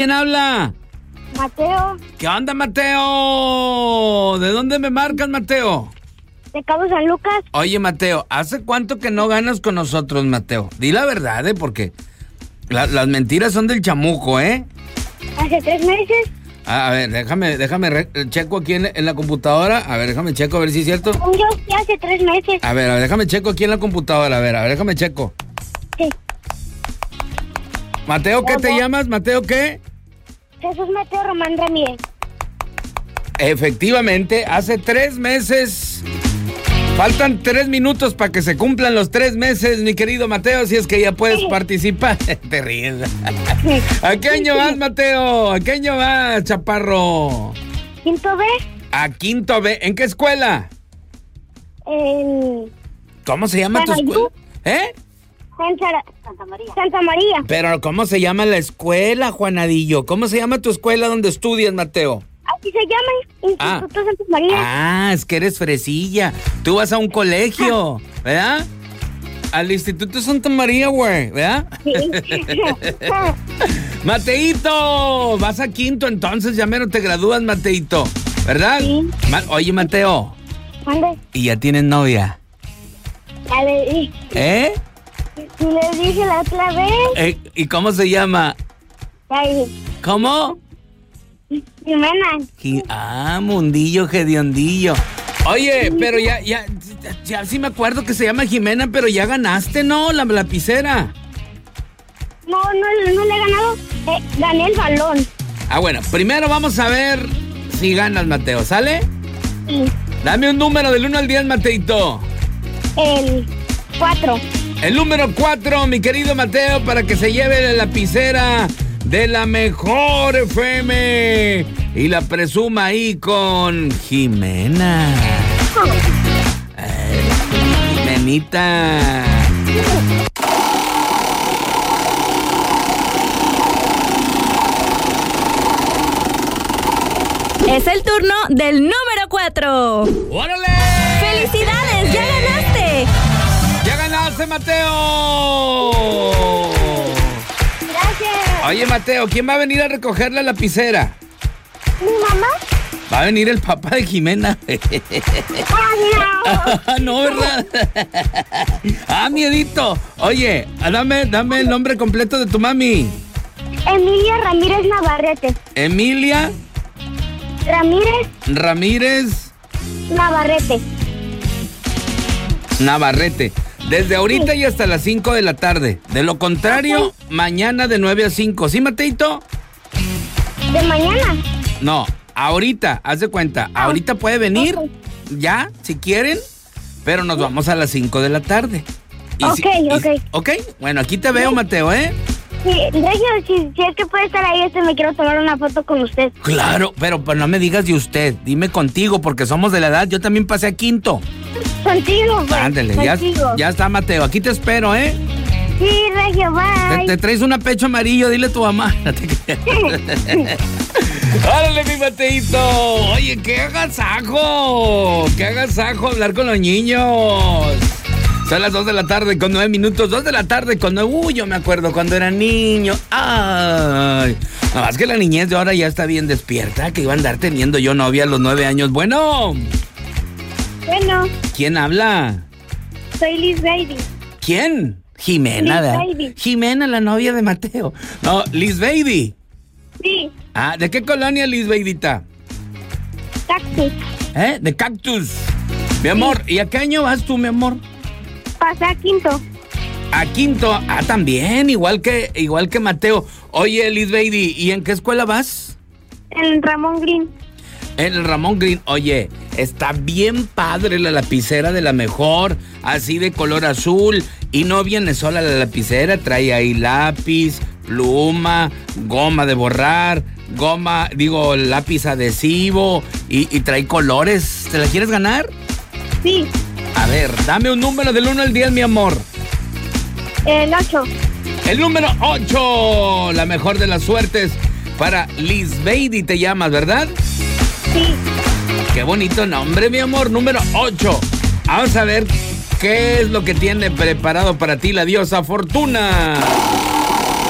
¿Quién habla? Mateo. ¿Qué onda, Mateo? ¿De dónde me marcas, Mateo? De Cabo San Lucas. Oye, Mateo, ¿hace cuánto que no ganas con nosotros, Mateo? Di la verdad, porque las mentiras son del chamuco, ¿eh? Hace 3 meses. A ver, déjame checo aquí en la computadora. A ver, déjame checo a ver si es cierto. Yo sí, hace 3 meses. A ver, déjame checo aquí en la computadora. A ver, déjame checo. Sí. Mateo, ¿qué te llamas? ¿Mateo qué? Jesús Mateo Román Ramírez. Efectivamente, hace 3 meses. Faltan 3 minutos para que se cumplan los 3 meses, mi querido Mateo, si es que ya puedes participar. Te ríes. ¿A qué año vas, Mateo? ¿A qué año vas, chaparro? ¿Quinto B? A quinto B. ¿En qué escuela? ¿Cómo se llama tu escuela? ¿Eh? Santa María. Santa María. Pero ¿cómo se llama la escuela, Juanadillo? ¿Cómo se llama tu escuela donde estudias, Mateo? Así se llama, Instituto Santa María. Ah, es que eres fresilla. Tú vas a un colegio, ¿verdad? Al Instituto Santa María, güey, ¿verdad? Sí. Mateito, vas a quinto, entonces ya menos te gradúas, Mateito, ¿verdad? Sí. Oye, Mateo. ¿Dónde? ¿Y ya tienes novia? Ya le dije. ¿Eh? Sí, le dije la otra vez. ¿Y cómo se llama? Ya dije. ¿Cómo? Jimena. Mundillo, Gediondillo. Oye, pero ya sí me acuerdo que se llama Jimena, pero ya ganaste, ¿no? La lapicera. No le he ganado. Gané el balón. Bueno, primero vamos a ver si ganas, Mateo, ¿sale? Sí. Dame un número del 1 al 10, Mateito. El 4. El número 4, mi querido Mateo, para que se lleve la lapicera de la mejor FM y la presuma ahí con Jimena. Jimenita. Es el turno del número 4. ¡Órale! ¡Felicidades! ¡Ya ganaste! ¡Ya ganaste, Mateo! Gracias. Oye, Mateo, ¿quién va a venir a recoger la lapicera? ¿Mi mamá? Va a venir el papá de Jimena. No, ¿verdad? Miedito. Oye, dame el nombre completo de tu mami. Emilia Ramírez Navarrete. Emilia Ramírez Navarrete. Desde ahorita y hasta las 5 de la tarde. De lo contrario, mañana de 9 a 5. ¿Sí, Mateito? ¿De mañana? No, ahorita, haz de cuenta. Ahorita puede venir, ya, si quieren, pero nos vamos a las 5 de la tarde. Ok. Bueno, aquí te veo, Mateo, ¿eh? Sí, si es que puede estar ahí, me quiero tomar una foto con usted. Claro, pero no me digas de usted, dime contigo, porque somos de la edad, yo también pasé a quinto. Contigo, pues. Ándale, ya está, Mateo, aquí te espero, ¿eh? Sí, Regio, bye. Te traes un pecho amarillo, dile a tu mamá. ¡Órale, mi Mateito! Oye, qué agasajo hablar con los niños. Son las 2 de la tarde con 9 minutos. 2 de la tarde con 9. Uy, yo me acuerdo cuando era niño. Ay. No, más que la niñez de ahora ya está bien despierta. Que iba a andar teniendo yo novia a los 9 años. Bueno. ¿Quién habla? Soy Liz Baby. ¿Quién? Jimena, Liz ¿verdad? Baby. Jimena, la novia de Mateo. No, Liz Baby. Sí. ¿De qué colonia, Liz Babyta? Cactus. De Cactus. Mi amor, ¿y a qué año vas tú, mi amor? Pasé a quinto. A quinto. También, igual que Mateo. Oye, Liz Baby, ¿y en qué escuela vas? En Ramón Green. En el Ramón Green. Oye, está bien padre la lapicera de la mejor, así de color azul. Y no viene sola la lapicera, trae ahí lápiz, pluma, goma de borrar, lápiz adhesivo y trae colores. ¿Te la quieres ganar? Sí. A ver, dame un número del 1 al 10, mi amor. El 8. El número 8, la mejor de las suertes para Liz Baby te llamas, ¿verdad? Sí. Qué bonito nombre, mi amor, número 8. Vamos a ver qué es lo que tiene preparado para ti la diosa Fortuna.